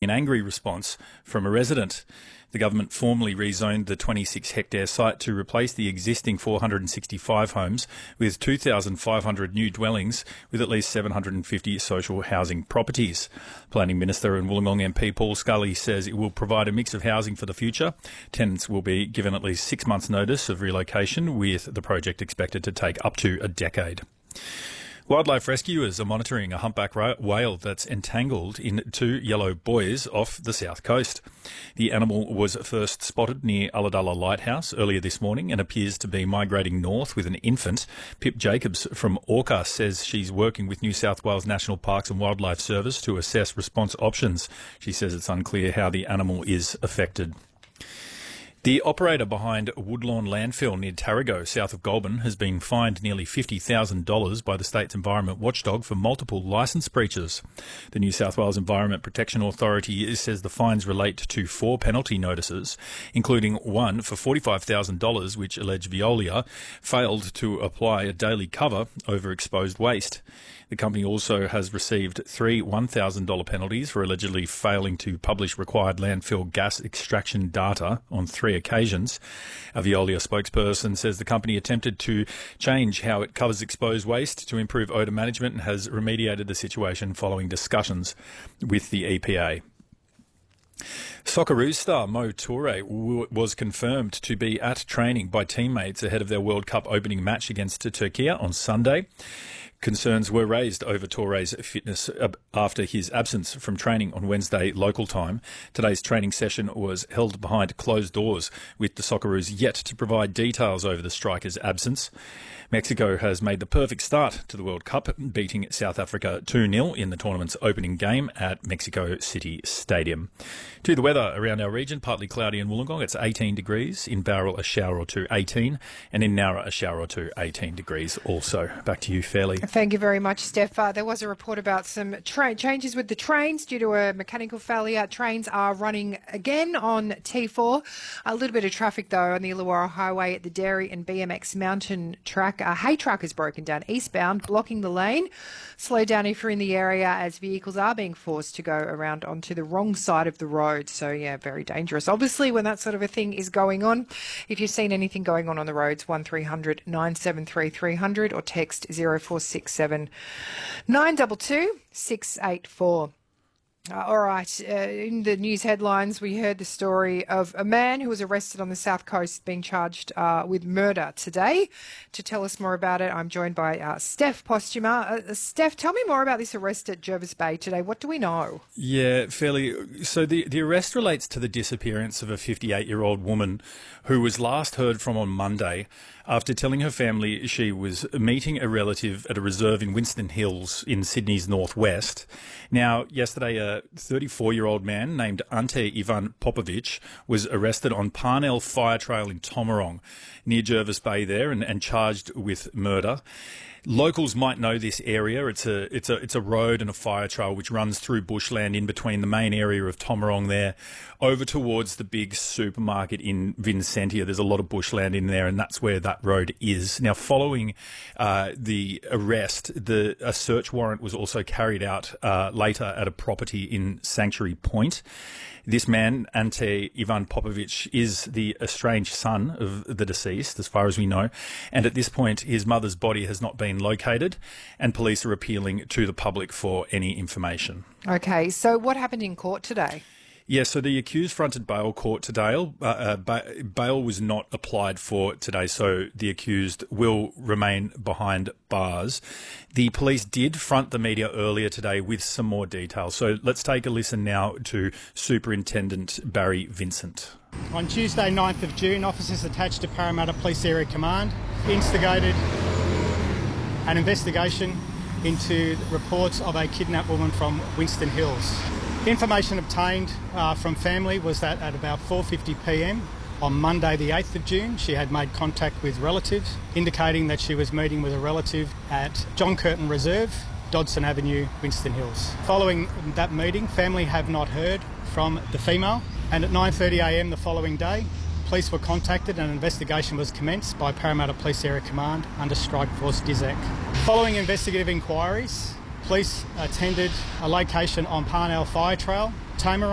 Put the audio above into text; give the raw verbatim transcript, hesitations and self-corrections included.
an angry response from a resident. The government formally rezoned the twenty-six hectare site to replace the existing four hundred sixty-five homes with two thousand five hundred new dwellings with at least seven hundred fifty social housing properties. Planning Minister and Wollongong M P Paul Scully says it will provide a mix of housing for the future. Tenants will be given at least six months' notice of relocation, with the project expected to take up to a decade. Wildlife rescuers are monitoring a humpback whale that's entangled in two yellow buoys off the south coast. The animal was first spotted near Ulladulla Lighthouse earlier this morning and appears to be migrating north with an infant. Pip Jacobs from Orca says she's working with New South Wales National Parks and Wildlife Service to assess response options. She says it's unclear how the animal is affected. The operator behind Woodlawn Landfill near Tarago, south of Goulburn, has been fined nearly fifty thousand dollars by the state's environment watchdog for multiple licence breaches. The New South Wales Environment Protection Authority says the fines relate to four penalty notices, including one for forty-five thousand dollars, which alleged Veolia failed to apply a daily cover over exposed waste. The company also has received three one thousand dollars penalties for allegedly failing to publish required landfill gas extraction data on three occasions. A Veolia spokesperson says the company attempted to change how it covers exposed waste to improve odour management and has remediated the situation following discussions with the E P A. Socceroos star Mo Toure w- was confirmed to be at training by teammates ahead of their World Cup opening match against Turkey on Sunday. Concerns were raised over Toure's fitness after his absence from training on Wednesday local time. Today's training session was held behind closed doors, with the Socceroos yet to provide details over the striker's absence. Mexico has made the perfect start to the World Cup, beating South Africa two nil in the tournament's opening game at Mexico City Stadium. To the weather around our region, partly cloudy in Wollongong, it's eighteen degrees. In Bowral, a shower or two, eighteen. And in Nowra, a shower or two, eighteen degrees also. Back to you, Fairley. Thank you very much, Steph. Uh, there was a report about some tra- changes with the trains due to a mechanical failure. Trains are running again on T four. A little bit of traffic, though, on the Illawarra Highway at the Dairy and B M X mountain track. A hay truck is broken down eastbound, blocking the lane. Slow down if you're in the area, as vehicles are being forced to go around onto the wrong side of the road. So, yeah, very dangerous. Obviously, when that sort of a thing is going on, if you've seen anything going on on the roads, one three hundred nine seven three three hundred or text zero four six seven nine two two six eight four. Uh, all right, uh, in the news headlines, we heard the story of a man who was arrested on the South Coast being charged uh, with murder today. To tell us more about it, I'm joined by uh, Steph Postuma. Uh, Steph, tell me more about this arrest at Jervis Bay today. What do we know? Yeah, fairly. So the, the arrest relates to the disappearance of a fifty-eight-year-old woman who was last heard from on Monday after telling her family she was meeting a relative at a reserve in Winston Hills in Sydney's northwest. Now, yesterday, a thirty-four-year-old man named Ante Ivan Popovic was arrested on Parnell Fire Trail in Tomarong, near Jervis Bay there, and, and charged with murder. Locals might know this area. It's a it's a it's a road and a fire trail which runs through bushland in between the main area of Tomarong there, over towards the big supermarket in Vincentia. There's a lot of bushland in there, and that's where that road is. Now, following uh, the arrest, the a search warrant was also carried out uh, later at a property in Sanctuary Point. This man, Ante Ivan Popovic, is the estranged son of the deceased, as far as we know. And at this point, his mother's body has not been located, and police are appealing to the public for any information. Okay, so what happened in court today? Yeah, so the accused fronted bail court today. Uh, uh, ba- bail was not applied for today, so the accused will remain behind bars. The police did front the media earlier today with some more details. So let's take a listen now to Superintendent Barry Vincent. On Tuesday, ninth of June, officers attached to Parramatta Police Area Command instigated an investigation into reports of a kidnapped woman from Winston Hills. Information obtained uh, from family was that at about four fifty p m on Monday the eighth of June, she had made contact with relatives, indicating that she was meeting with a relative at John Curtin Reserve, Dodson Avenue, Winston Hills. Following that meeting, family have not heard from the female, and at nine thirty a m the following day, police were contacted and an investigation was commenced by Parramatta Police Area Command under Strike Force D Z E C. Following investigative inquiries, police attended a location on Parnell Fire Trail, Tomarong,